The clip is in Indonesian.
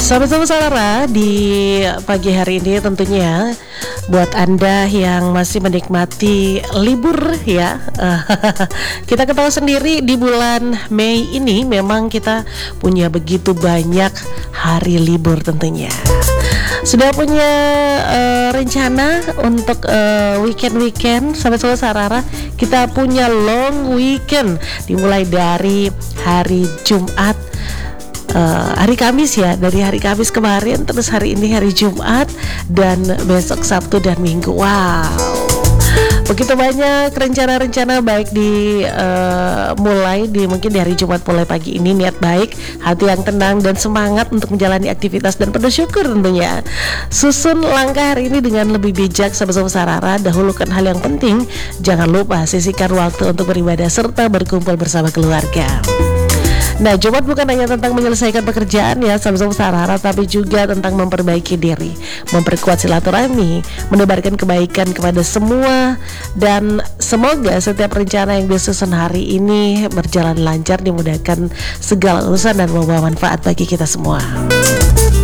Sahabat-sahabat Saudara, di pagi hari ini tentunya buat Anda yang masih menikmati libur ya. Kita ketahui sendiri di bulan Mei ini memang kita punya begitu banyak hari libur tentunya. Sudah punya rencana untuk weekend-weekend sahabat-sahabat Sarara? Kita punya long weekend dimulai dari hari Jumat, hari Kamis ya, dari hari Kamis kemarin, terus hari ini hari Jumat, dan besok Sabtu dan Minggu. Wow, begitu banyak rencana-rencana baik mulai mungkin di hari Jumat mulai pagi ini, niat baik, hati yang tenang dan semangat untuk menjalani aktivitas dan penuh syukur tentunya. Susun langkah hari ini dengan lebih bijak sahabat-sahabat Sarara. Dahulukan hal yang penting, jangan lupa sisihkan waktu untuk beribadah serta berkumpul bersama keluarga. Nah, Jumat bukan hanya tentang menyelesaikan pekerjaan ya sahabat-sahabat Sarara, tapi juga tentang memperbaiki diri, memperkuat silaturahmi, menebarkan kebaikan kepada semua. Dan semoga setiap rencana yang disusun hari ini berjalan lancar, dimudahkan segala urusan dan membawa manfaat bagi kita semua.